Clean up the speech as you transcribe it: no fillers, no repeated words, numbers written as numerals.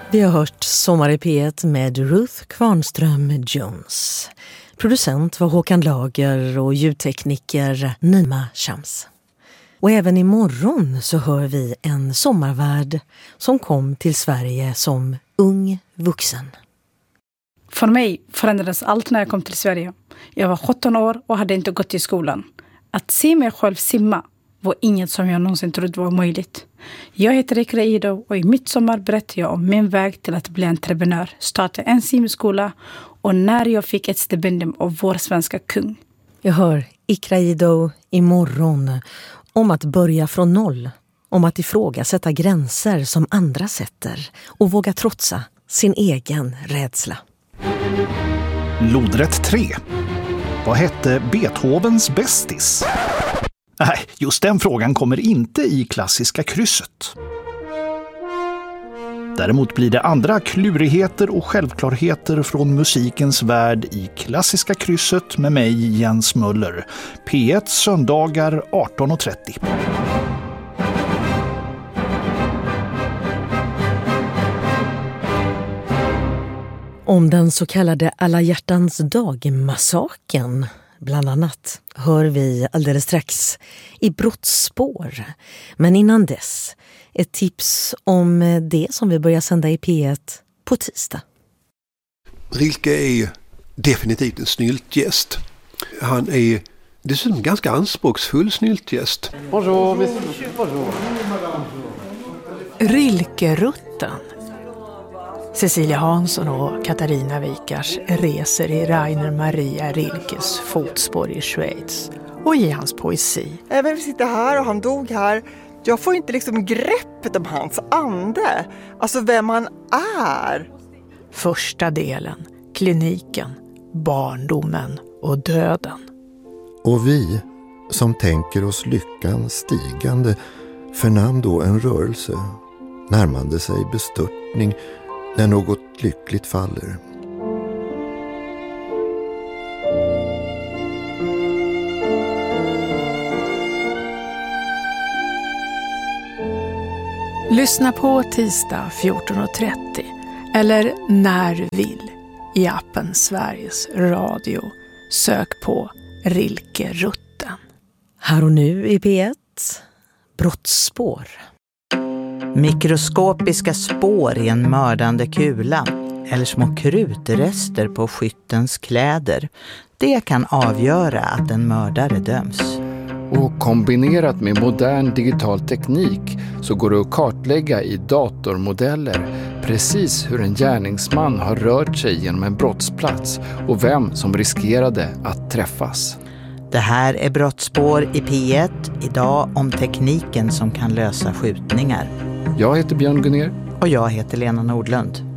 Vi har hört Sommar i P1 med Ruth Kvarnström Jones. Producent var Håkan Lager och ljudtekniker Nima Shams. Och även imorgon så hör vi en sommarvärd som kom till Sverige som ung vuxen. För mig förändrades allt när jag kom till Sverige. Jag var 17 år och hade inte gått i skolan. Att se mig själv simma var inget som jag någonsin trodde var möjligt. Jag heter Ikra Ido och i midsommar berättar jag om min väg till att bli entreprenör, starta en simskola och när jag fick ett stipendium av vår svenska kung. Jag hör Ikra Ido imorgon om att börja från noll, om att ifrågasätta gränser som andra sätter och våga trotsa sin egen rädsla. Lodrätt 3. Vad hette Beethovens bästis? Nej, just den frågan kommer inte i klassiska krysset. Däremot blir det andra klurigheter och självklarheter från musikens värld i klassiska krysset med mig, Jens Möller. P1 söndagar 18:30. Om den så kallade Alla hjärtans dag-massaken bland annat hör vi alldeles strax i Brottsspår. Men innan dess, ett tips om det som vi börjar sända i P1 på tisdag. Rilke är definitivt en snyltgäst. Han är dessutom ganska anspråksfull snyltgäst. Bonjour. Rilke-rutten. Cecilia Hansson och Katarina Wikars reser i Rainer Maria Rilkes fotspår i Schweiz och i hans poesi. Även vi sitter här och han dog här. Jag får inte liksom greppet om hans ande. Alltså vem han är. Första delen, kliniken, barndomen och döden. Och vi som tänker oss lyckan stigande förnam då en rörelse, närmande sig bestörtning när något lyckligt faller. Lyssna på tisdag 14:30 eller när du vill i appen Sveriges Radio. Sök på Rilke-rutten. Här och nu i P1, Brottsspår. Mikroskopiska spår i en mördande kula eller små krutrester på skyttens kläder. Det kan avgöra att en mördare döms. Och kombinerat med modern digital teknik så går det att kartlägga i datormodeller precis hur en gärningsman har rört sig genom en brottsplats och vem som riskerade att träffas. Det här är Brottsspår i P1, idag om tekniken som kan lösa skjutningar. Jag heter Björn Gunnér. Och jag heter Lena Nordlund.